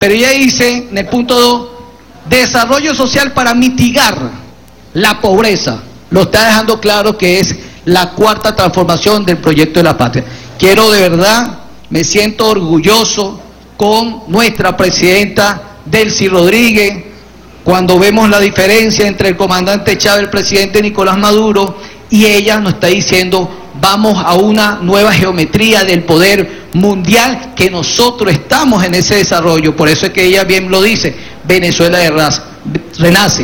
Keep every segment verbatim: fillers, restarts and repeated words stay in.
Pero ella dice, en el punto dos, desarrollo social para mitigar la pobreza. Lo está dejando claro que es la cuarta transformación del proyecto de la patria. Quiero de verdad, me siento orgulloso con nuestra presidenta Delcy Rodríguez, cuando vemos la diferencia entre el comandante Chávez y el presidente Nicolás Maduro, y ella nos está diciendo, vamos a una nueva geometría del poder mundial, que nosotros estamos en ese desarrollo. Por eso es que ella bien lo dice, Venezuela de raza, renace.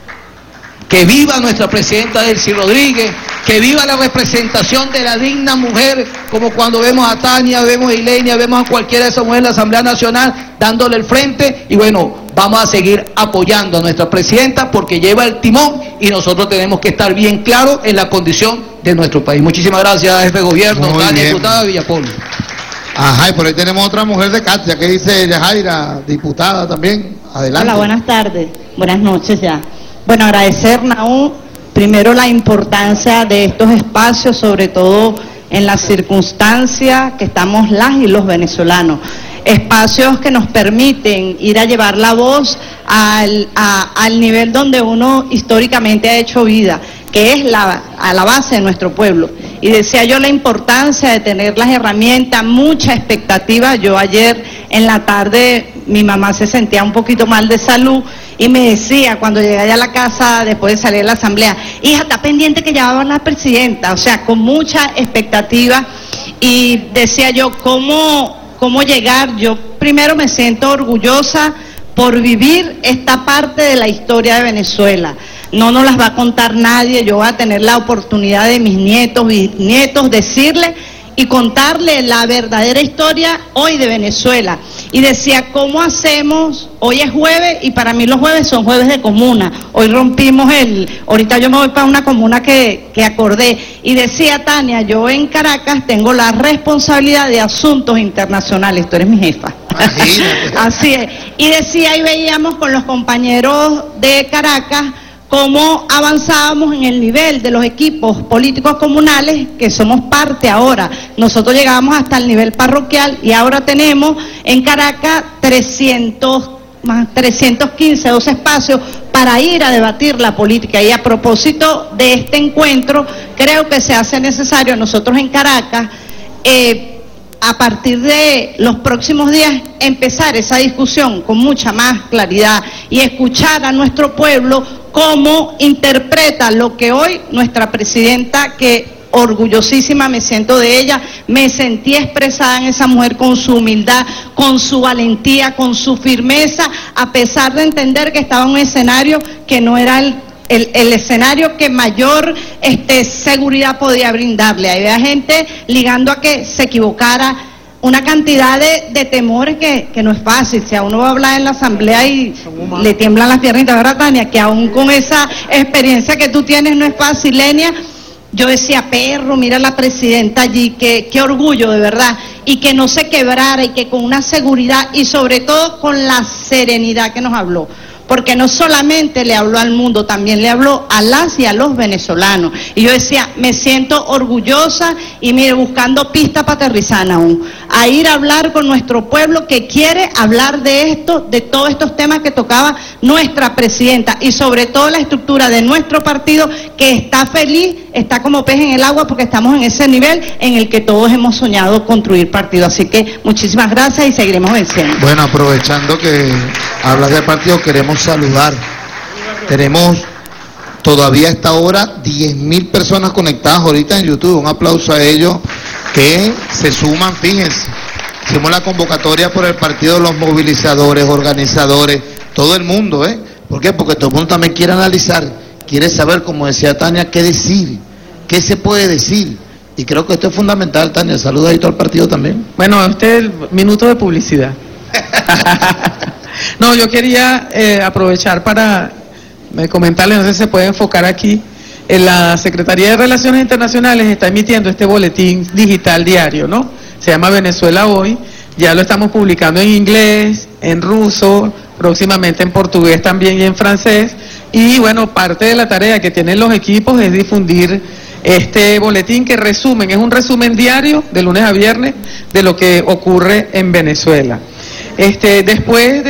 Que viva nuestra presidenta Delcy Rodríguez, que viva la representación de la digna mujer, como cuando vemos a Tania, vemos a Ilenia, vemos a cualquiera de esas mujeres en la Asamblea Nacional dándole el frente. Y bueno, vamos a seguir apoyando a nuestra presidenta porque lleva el timón y nosotros tenemos que estar bien claros en la condición de nuestro país. Muchísimas gracias, jefe de gobierno, Tania, diputada Villapolo. Ajá, y por ahí tenemos otra mujer de Katia, que dice Yajaira, diputada también. Adelante. Hola, buenas tardes, buenas noches ya. Bueno, agradecer, Nahum, primero la importancia de estos espacios, sobre todo en la circunstancia que estamos las y los venezolanos. Espacios que nos permiten ir a llevar la voz al, a, al nivel donde uno históricamente ha hecho vida, que es la, a la base de nuestro pueblo. Y decía yo la importancia de tener las herramientas, mucha expectativa. Yo ayer en la tarde, mi mamá se sentía un poquito mal de salud y me decía cuando llegué allá a la casa después de salir de la asamblea, hija, está pendiente que ya va a hablar la presidenta, o sea, con mucha expectativa. Y decía yo, ¿cómo, cómo llegar? Yo primero me siento orgullosa por vivir esta parte de la historia de Venezuela. No nos las va a contar nadie, yo voy a tener la oportunidad de mis nietos, bisnietos, decirle y contarle la verdadera historia hoy de Venezuela. Y decía, ¿cómo hacemos? Hoy es jueves y para mí los jueves son jueves de comuna. Hoy rompimos el, ahorita yo me voy para una comuna que, que acordé. Y decía, Tania, yo en Caracas tengo la responsabilidad de asuntos internacionales, tú eres mi jefa. Así es. Y decía, y veíamos con los compañeros de Caracas cómo avanzábamos en el nivel de los equipos políticos comunales, que somos parte ahora. Nosotros llegábamos hasta el nivel parroquial y ahora tenemos en Caracas trescientos, más trescientos quince, dos espacios para ir a debatir la política. Y a propósito de este encuentro, creo que se hace necesario nosotros en Caracas, eh, a partir de los próximos días, empezar esa discusión con mucha más claridad y escuchar a nuestro pueblo cómo interpreta lo que hoy nuestra presidenta, que orgullosísima me siento de ella, me sentí expresada en esa mujer con su humildad, con su valentía, con su firmeza, a pesar de entender que estaba en un escenario que no era el El, el escenario que mayor este, seguridad podía brindarle. Había gente ligando a que se equivocara, una cantidad de, de temores que, que no es fácil. Si a uno va a hablar en la asamblea y le tiemblan las piernitas, ¿verdad, Tania? Que aún con esa experiencia que tú tienes no es fácil, Lenia. Yo decía, perro, mira la presidenta allí, qué, qué orgullo de verdad, y que no se quebrara y que con una seguridad y sobre todo con la serenidad que nos habló. Porque no solamente le habló al mundo, también le habló a las y a los venezolanos. Y yo decía, me siento orgullosa y mire, buscando pista para aterrizar aún, a ir a hablar con nuestro pueblo que quiere hablar de esto, de todos estos temas que tocaba nuestra presidenta y sobre todo la estructura de nuestro partido, que está feliz, está como pez en el agua porque estamos en ese nivel en el que todos hemos soñado construir partido. Así que muchísimas gracias y seguiremos venciendo. Bueno, aprovechando que hablas del partido, queremos saludar. Tenemos todavía a esta hora diez mil personas conectadas ahorita en YouTube. Un aplauso a ellos que se suman, fíjense. Hicimos la convocatoria por el partido de los movilizadores, organizadores, todo el mundo, ¿eh? ¿Por qué? Porque todo el mundo también quiere analizar, quiere saber, como decía Tania, qué decir, qué se puede decir. Y creo que esto es fundamental, Tania. Saluda ahí todo el partido también. Bueno, este es el minuto de publicidad. No, yo quería eh, aprovechar para eh, comentarles, no sé si se puede enfocar aquí, en la Secretaría de Relaciones Internacionales está emitiendo este boletín digital diario, ¿no? Se llama Venezuela Hoy, ya lo estamos publicando en inglés, en ruso, próximamente en portugués también y en francés, y bueno, parte de la tarea que tienen los equipos es difundir este boletín que resumen, es un resumen diario de lunes a viernes de lo que ocurre en Venezuela. Este, después de